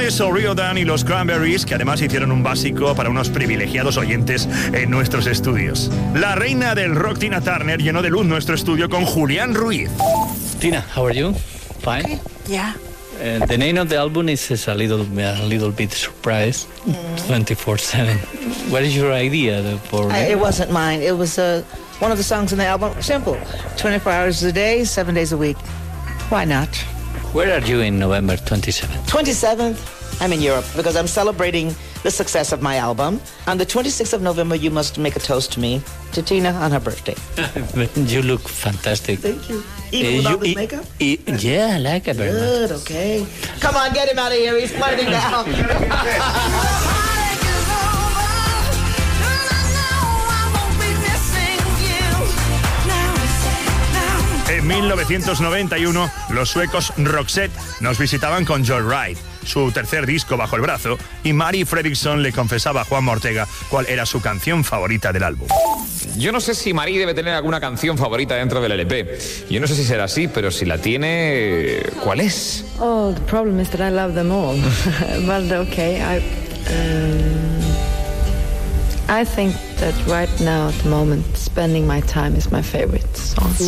Ramones o Riordan y los Cranberries, que además hicieron un básico para unos privilegiados oyentes en nuestros estudios. La reina del rock, Tina Turner, llenó de luz nuestro estudio con Julián Ruiz. Tina, how are you? Fine? Okay. Yeah. The name of the album is a little bit surprise. 24/7. What is your idea for It wasn't mine. It was one of the songs on the album. Simple. 24 hours a day, 7 days a week. Why not? Where are you in November 27th? 27th, I'm in Europe because I'm celebrating the success of my album. On the 26th of November, you must make a toast to me, to Tina, on her birthday. You look fantastic. Thank you. Even with all this makeup? Yeah, I like it very much. Good, okay. Come on, get him out of here. He's flirting now. En 1991, los suecos Roxette nos visitaban con Joyride, su tercer disco bajo el brazo, y Mari Fredriksson le confesaba a Juanma Ortega cuál era su canción favorita del álbum. Yo no sé si Mari debe tener alguna canción favorita dentro del LP. Yo no sé si será así, pero si la tiene, ¿cuál es? Oh, the problem is that I love them all. But okay, I think that right now, at the moment, Spending My Time is my favorite song.